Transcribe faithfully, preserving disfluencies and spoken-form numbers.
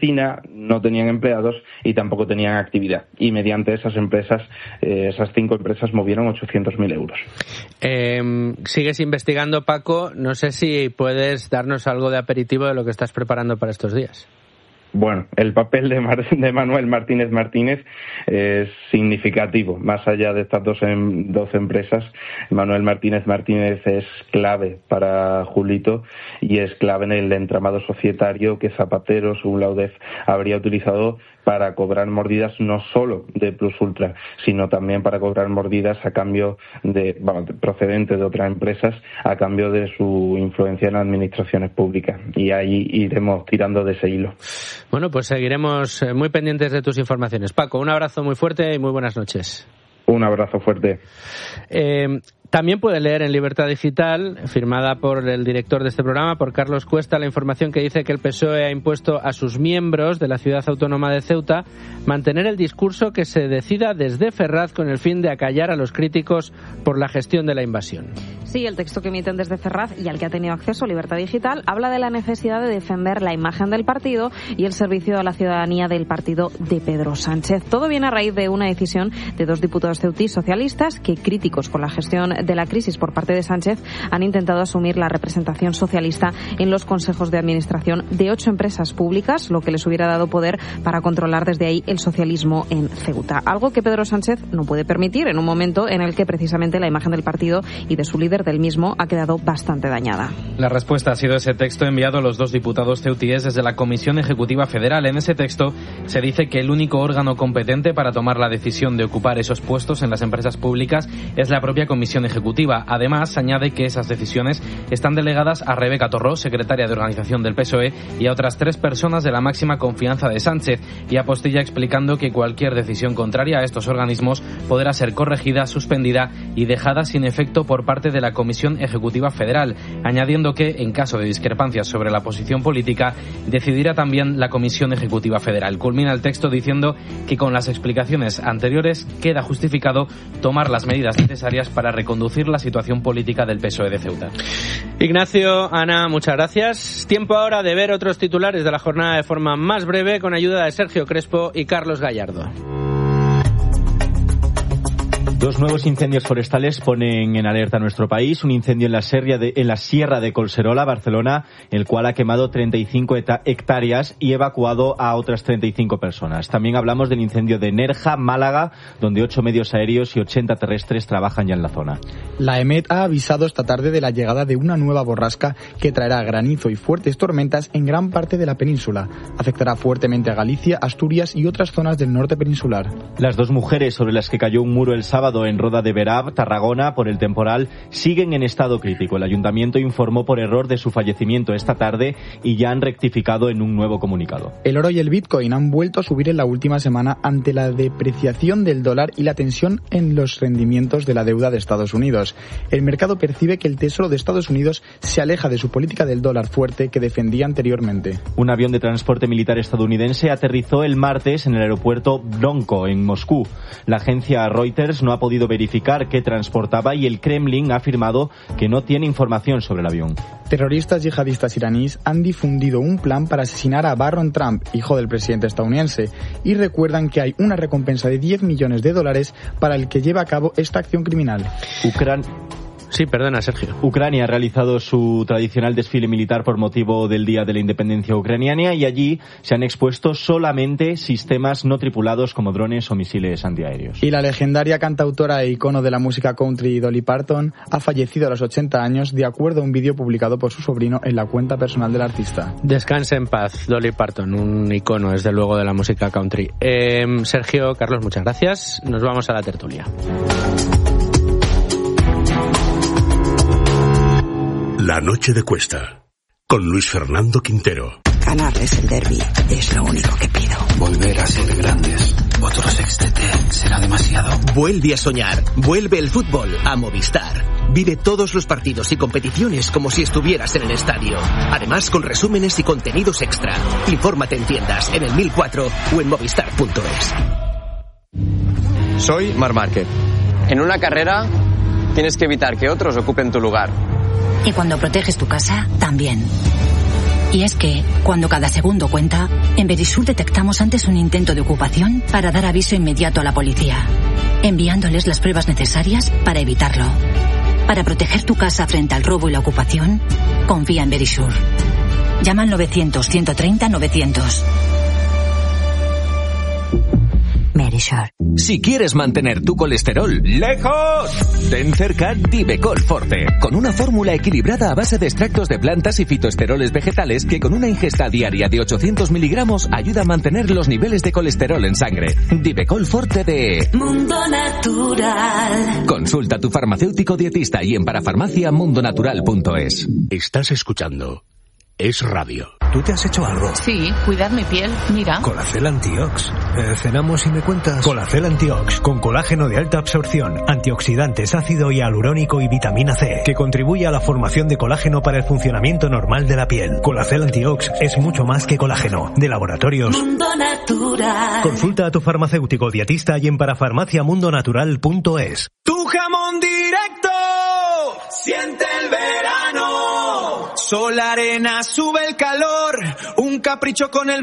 oficina, no tenían empleados y tampoco tenían actividad. Y mediante esas empresas, eh, esas cinco empresas movieron ochocientos mil euros. Eh, sigues investigando, Paco. No sé si puedes darnos algo de aperitivo de lo que estás preparando para estos días. Bueno, el papel de, Mar- de Manuel Martínez Martínez es significativo. Más allá de estas dos, em- dos empresas, Manuel Martínez Martínez es clave para Julito y es clave en el entramado societario que Zapatero, según la U D E F, habría utilizado para cobrar mordidas no solo de Plus Ultra, sino también para cobrar mordidas a cambio de, bueno, procedente de otras empresas, a cambio de su influencia en administraciones públicas. Y ahí iremos tirando de ese hilo. Bueno, pues seguiremos muy pendientes de tus informaciones. Paco, un abrazo muy fuerte y muy buenas noches. Un abrazo fuerte. Eh, también puede leer en Libertad Digital, firmada por el director de este programa, por Carlos Cuesta, la información que dice que el P S O E ha impuesto a sus miembros de la ciudad autónoma de Ceuta mantener el discurso que se decida desde Ferraz con el fin de acallar a los críticos por la gestión de la invasión. Sí, el texto que emiten desde Ferraz y al que ha tenido acceso Libertad Digital habla de la necesidad de defender la imagen del partido y el servicio a la ciudadanía del partido de Pedro Sánchez. Todo viene a raíz de una decisión de dos diputados ceutís socialistas que, críticos con la gestión de la crisis por parte de Sánchez, han intentado asumir la representación socialista en los consejos de administración de ocho empresas públicas, lo que les hubiera dado poder para controlar desde ahí el socialismo en Ceuta. Algo que Pedro Sánchez no puede permitir en un momento en el que precisamente la imagen del partido y de su líder del mismo ha quedado bastante dañada. La respuesta ha sido ese texto enviado a los dos diputados ceutíes desde la Comisión Ejecutiva Federal. En ese texto se dice que el único órgano competente para tomar la decisión de ocupar esos puestos en las empresas públicas es la propia Comisión Ejecutiva. Además, añade que esas decisiones están delegadas a Rebeca Torró, secretaria de organización del P S O E, y a otras tres personas de la máxima confianza de Sánchez, y apostilla explicando que cualquier decisión contraria a estos organismos podrá ser corregida, suspendida y dejada sin efecto por parte de la Comisión Ejecutiva Federal, añadiendo que, en caso de discrepancias sobre la posición política, decidirá también la Comisión Ejecutiva Federal. Culmina el texto diciendo que con las explicaciones anteriores queda justificado tomar las medidas necesarias para reconducir la situación política del P S O E de Ceuta. Ignacio, Ana, muchas gracias. Tiempo ahora de ver otros titulares de la jornada de forma más breve con ayuda de Sergio Crespo y Carlos Gallardo. Dos nuevos incendios forestales ponen en alerta a nuestro país. Un incendio en la, sierra de, en la Sierra de Collserola, Barcelona, el cual ha quemado treinta y cinco hectáreas y evacuado a otras treinta y cinco personas. También hablamos del incendio de Nerja, Málaga, donde ocho medios aéreos y ochenta terrestres trabajan ya en la zona. La EMET ha avisado esta tarde de la llegada de una nueva borrasca que traerá granizo y fuertes tormentas en gran parte de la península. Afectará fuertemente a Galicia, Asturias y otras zonas del norte peninsular. Las dos mujeres sobre las que cayó un muro el sábado en Roda de Berà, Tarragona, por el temporal, siguen en estado crítico. El ayuntamiento informó por error de su fallecimiento esta tarde y ya han rectificado en un nuevo comunicado. El oro y el Bitcoin han vuelto a subir en la última semana ante la depreciación del dólar y la tensión en los rendimientos de la deuda de Estados Unidos. El mercado percibe que el Tesoro de Estados Unidos se aleja de su política del dólar fuerte que defendía anteriormente. Un avión de transporte militar estadounidense aterrizó el martes en el aeropuerto Vnukovo, en Moscú. La agencia Reuters no ha podido verificar qué transportaba y el Kremlin ha afirmado que no tiene información sobre el avión. Terroristas yihadistas iraníes han difundido un plan para asesinar a Barron Trump, hijo del presidente estadounidense, y recuerdan que hay una recompensa de diez millones de dólares para el que lleve a cabo esta acción criminal. Ucrania Sí, perdona, Sergio. Ucrania ha realizado su tradicional desfile militar por motivo del Día de la Independencia Ucraniana y allí se han expuesto solamente sistemas no tripulados como drones o misiles antiaéreos. Y la legendaria cantautora e icono de la música country Dolly Parton ha fallecido a los ochenta años de acuerdo a un vídeo publicado por su sobrino en la cuenta personal del artista. Descanse en paz, Dolly Parton, un icono desde luego de la música country. Eh, Sergio, Carlos, muchas gracias. Nos vamos a la tertulia. La noche de Cuesta, con Luis Fernando Quintero. Ganarles el derbi es lo único que pido. Volver a ser grandes. Otro sextete será demasiado. Vuelve a soñar. Vuelve el fútbol a Movistar. Vive todos los partidos y competiciones como si estuvieras en el estadio. Además, con resúmenes y contenidos extra. Infórmate en tiendas, en el mil cuatro o en movistar punto es. Soy Marc Márquez. En una carrera tienes que evitar que otros ocupen tu lugar. Y cuando proteges tu casa, también. Y es que, cuando cada segundo cuenta, en Verisur detectamos antes un intento de ocupación para dar aviso inmediato a la policía, enviándoles las pruebas necesarias para evitarlo. Para proteger tu casa frente al robo y la ocupación, confía en Verisur. Llama al novecientos, ciento treinta, novecientos. Verisur. Si quieres mantener tu colesterol lejos, ten cerca Divecol Forte, con una fórmula equilibrada a base de extractos de plantas y fitoesteroles vegetales que con una ingesta diaria de ochocientos miligramos ayuda a mantener los niveles de colesterol en sangre. Divecol Forte de Mundo Natural. Consulta a tu farmacéutico dietista y en parafarmacia mundonatural punto es. Estás escuchando Es Radio. ¿Tú te has hecho algo? Sí, cuidar mi piel, mira. Colacel Antiox. Eh, ¿Cenamos y me cuentas? Colacel Antiox, con colágeno de alta absorción, antioxidantes, ácido hialurónico y vitamina C, que contribuye a la formación de colágeno para el funcionamiento normal de la piel. Colacel Antiox es mucho más que colágeno. De Laboratorios Mundo Natural. Consulta a tu farmacéutico dietista y en parafarmacia mundonatural punto es. Tu jamón directo, siente el verano. Sol, arena, sube el calor, un capricho con el